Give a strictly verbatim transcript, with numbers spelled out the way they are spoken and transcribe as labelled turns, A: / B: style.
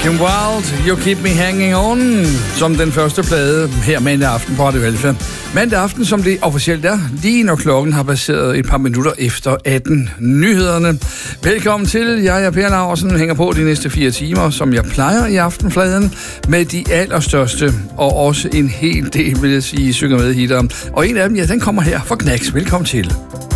A: Kim Wilde, You Keep Me Hanging On, som den første plade her mandag aften på Radio Alfa. Mandag aften, som det officielt er, lige når klokken har passeret et par minutter efter atten nyhederne. Velkommen til. Jeg er Per Laursen, hænger på de næste fire timer, som jeg plejer i Aftenfladen, med de allerstørste, og også en hel del, vil jeg sige, synger med hitter. Og en af dem, ja, den kommer her fra Knacks. Velkommen til.